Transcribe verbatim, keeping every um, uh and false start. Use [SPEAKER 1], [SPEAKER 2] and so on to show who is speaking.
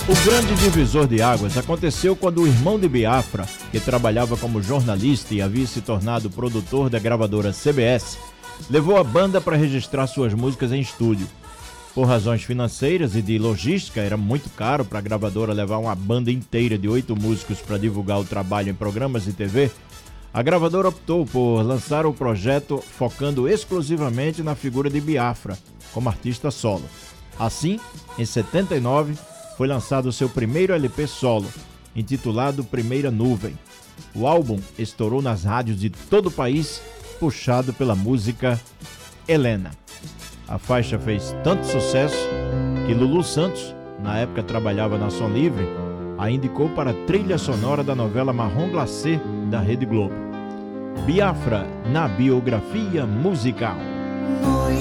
[SPEAKER 1] O grande divisor de águas aconteceu quando o irmão de Biafra, que trabalhava como jornalista e havia se tornado produtor da gravadora C B S, levou a banda para registrar suas músicas em estúdio. Por razões financeiras e de logística, era muito caro para a gravadora levar uma banda inteira de oito músicos para divulgar o trabalho em programas de T V. A gravadora optou por lançar o projeto focando exclusivamente na figura de Biafra, como artista solo. Assim, em setenta e nove, foi lançado seu primeiro L P solo, intitulado Primeira Nuvem. O álbum estourou nas rádios de todo o país, puxado pela música Helena. A faixa fez tanto sucesso que Lulu Santos, na época trabalhava na Som Livre, a indicou para a trilha sonora da novela Marrom Glacé da Rede Globo. Biafra na biografia musical.